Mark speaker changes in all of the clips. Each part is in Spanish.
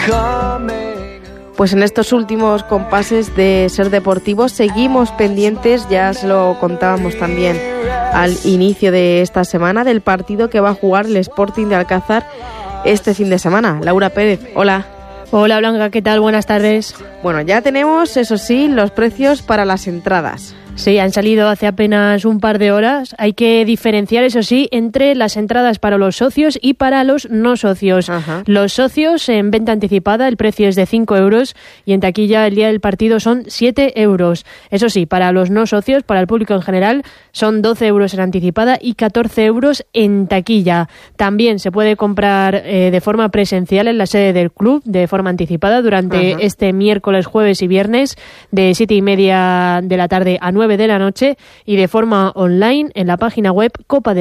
Speaker 1: Pues en estos últimos compases de Ser Deportivos seguimos pendientes, ya se lo contábamos también al inicio de esta semana, del partido que va a jugar el Sporting de Alcázar este fin de semana. Laura Pérez, hola.
Speaker 2: Hola Blanca, ¿qué tal? Buenas tardes.
Speaker 1: Bueno, ya tenemos, eso sí, los precios para las entradas.
Speaker 2: Sí, han salido hace apenas un par de horas. Hay que diferenciar, eso sí, entre las entradas para los socios y para los no socios. Ajá. Los socios en venta anticipada el precio es de 5 euros y en taquilla el día del partido son 7 euros. Eso sí, para los no socios, para el público en general, son 12 euros en anticipada y 14 euros en taquilla. También se puede comprar de forma presencial en la sede del club, de forma anticipada, durante este miércoles, jueves y viernes, de 7:30 de la tarde a 9 de la noche, y de forma online en la página web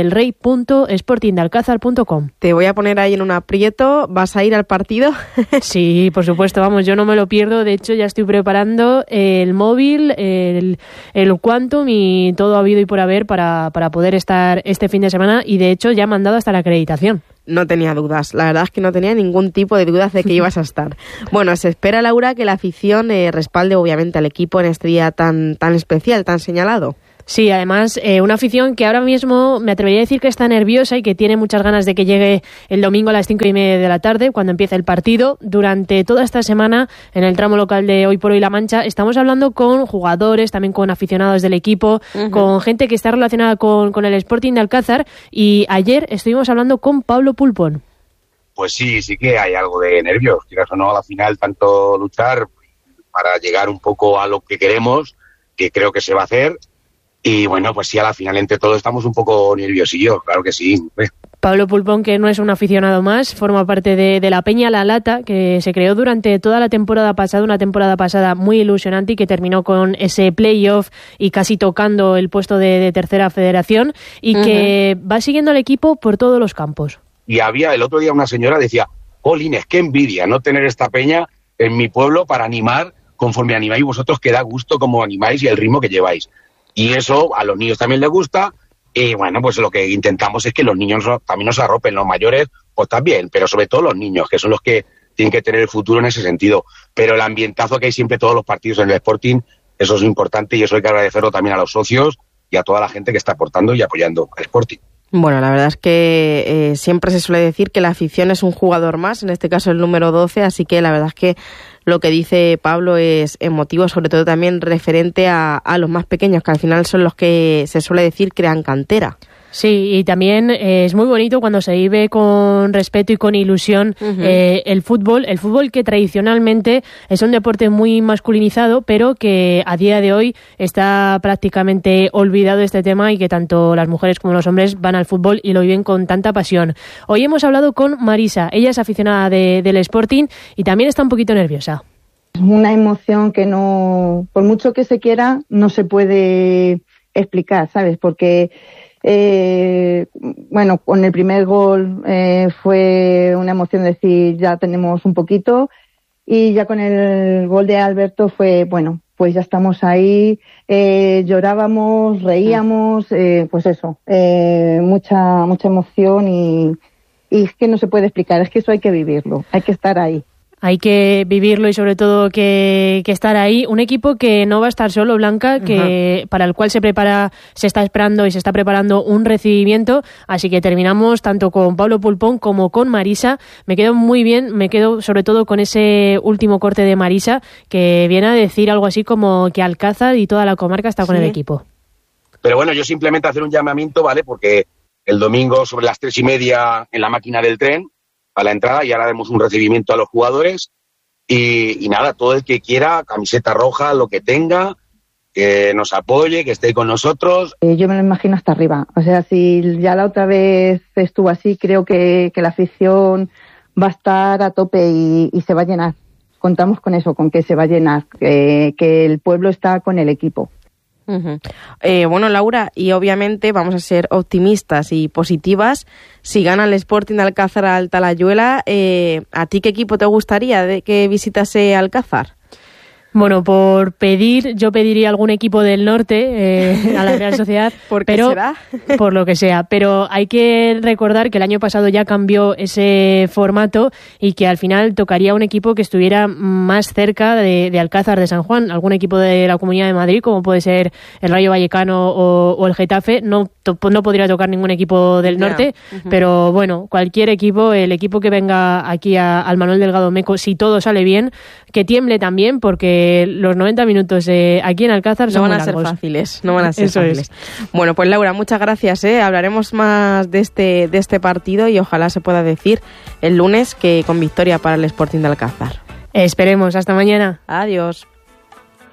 Speaker 2: copadelrey.sportingdealcázar.com.
Speaker 1: Te voy a poner ahí en un aprieto. ¿Vas a ir al partido?
Speaker 2: Sí, por supuesto, vamos, yo no me lo pierdo. De hecho, ya estoy preparando el móvil, el Quantum y todo habido y por haber para poder estar este fin de semana, y de hecho ya me han dado hasta la acreditación.
Speaker 1: No tenía dudas, la verdad es que no tenía ningún tipo de dudas de que ibas a estar. Bueno, se espera, Laura, que la afición respalde obviamente al equipo en este día tan especial, tan señalado.
Speaker 2: Sí, además, una afición que ahora mismo me atrevería a decir que está nerviosa y que tiene muchas ganas de que llegue el domingo a las 5:30 de la tarde, cuando empieza el partido. Durante toda esta semana, en el tramo local de Hoy por Hoy La Mancha, estamos hablando con jugadores, también con aficionados del equipo, con gente que está relacionada con el Sporting de Alcázar, y ayer estuvimos hablando con Pablo Pulpón.
Speaker 3: Pues sí que hay algo de nervios, quieras o no, a la final, tanto luchar para llegar un poco a lo que queremos, que creo que se va a hacer. Y bueno, pues sí, a la final entre todos estamos un poco nerviosillos, claro que sí.
Speaker 2: Pablo Pulpón, que no es un aficionado más, forma parte de la Peña La Lata, que se creó durante toda la temporada pasada, una temporada pasada muy ilusionante y que terminó con ese playoff y casi tocando el puesto de tercera federación, y que va siguiendo al equipo por todos los campos.
Speaker 3: Y había el otro día una señora decía, jolines, qué envidia no tener esta peña en mi pueblo para animar conforme animáis vosotros, que da gusto como animáis y el ritmo que lleváis. Y eso a los niños también les gusta, y bueno, pues lo que intentamos es que los niños también nos arropen, los mayores pues también, pero sobre todo los niños, que son los que tienen que tener el futuro en ese sentido. Pero el ambientazo que hay siempre todos los partidos en el Sporting, eso es importante, y eso hay que agradecerlo también a los socios y a toda la gente que está aportando y apoyando al Sporting.
Speaker 1: Bueno, la verdad es que siempre se suele decir que la afición es un jugador más, en este caso el número 12, así que la verdad es que lo que dice Pablo es emotivo, sobre todo también referente a los más pequeños, que al final son los que se suele decir crean cantera.
Speaker 2: Sí, y también es muy bonito cuando se vive con respeto y con ilusión el fútbol que tradicionalmente es un deporte muy masculinizado, pero que a día de hoy está prácticamente olvidado este tema, y que tanto las mujeres como los hombres van al fútbol y lo viven con tanta pasión. Hoy hemos hablado con Marisa, ella es aficionada del Sporting y también está un poquito nerviosa.
Speaker 4: Es una emoción que no, por mucho que se quiera, no se puede explicar, ¿sabes? Porque bueno, con el primer gol fue una emoción decir ya tenemos un poquito, y ya con el gol de Alberto fue bueno, pues ya estamos ahí, llorábamos, reíamos, pues eso, mucha emoción, y es que no se puede explicar, es que eso hay que vivirlo, hay que estar ahí.
Speaker 2: Hay que vivirlo y sobre todo que estar ahí. Un equipo que no va a estar solo, Blanca, que para el cual se está esperando y se está preparando un recibimiento. Así que terminamos tanto con Pablo Pulpón como con Marisa. Me quedo muy bien, me quedo sobre todo con ese último corte de Marisa, que viene a decir algo así como que Alcázar y toda la comarca está con el equipo.
Speaker 3: Pero bueno, yo simplemente hacer un llamamiento, ¿vale? Porque el domingo sobre las 3:30 en la máquina del tren, a la entrada, y ahora haremos un recibimiento a los jugadores, y nada, todo el que quiera, camiseta roja, lo que tenga, que nos apoye, que esté con nosotros.
Speaker 4: Yo me lo imagino hasta arriba, o sea, si ya la otra vez estuvo así, creo que la afición va a estar a tope y se va a llenar. Contamos con eso, con que se va a llenar, que el pueblo está con el equipo.
Speaker 1: Bueno, Laura, y obviamente vamos a ser optimistas y positivas. Si gana el Sporting de Alcázar al Talayuela, ¿a ti qué equipo te gustaría de que visitase Alcázar?
Speaker 2: Bueno, yo pediría algún equipo del norte a la Real Sociedad, pero
Speaker 1: será?
Speaker 2: Por lo que sea. Pero hay que recordar que el año pasado ya cambió ese formato y que al final tocaría un equipo que estuviera más cerca de Alcázar de San Juan, algún equipo de la Comunidad de Madrid, como puede ser el Rayo Vallecano o el Getafe. No podría tocar ningún equipo del norte, pero bueno, cualquier equipo, el equipo que venga aquí al Manuel Delgado Meco, si todo sale bien, que tiemble también, porque los 90 minutos aquí en Alcázar
Speaker 1: no van a ser fáciles. No van a ser fáciles. Bueno, pues Laura, muchas gracias. Hablaremos más de este partido y ojalá se pueda decir el lunes que con victoria para el Sporting de Alcázar.
Speaker 2: Esperemos. Hasta mañana.
Speaker 1: Adiós.